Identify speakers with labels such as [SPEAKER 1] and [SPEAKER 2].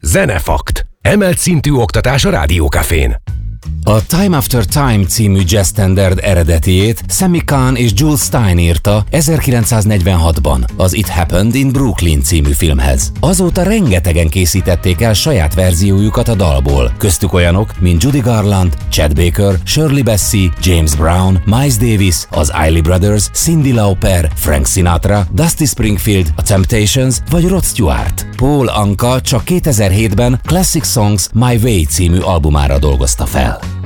[SPEAKER 1] Zenefakt. Emelt szintű oktatás a Rádiókafén.
[SPEAKER 2] A Time After Time című jazz standard eredetiét Sammy Cahn és Jules Stein írta 1946-ban az It Happened in Brooklyn című filmhez. Azóta rengetegen készítették el saját verziójukat a dalból, köztük olyanok, mint Judy Garland, Chet Baker, Shirley Bassey, James Brown, Miles Davis, az Isley Brothers, Cyndi Lauper, Frank Sinatra, Dusty Springfield, a Temptations vagy Rod Stewart. Paul Anka csak 2007-ben Classic Songs My Way című albumára dolgozta fel.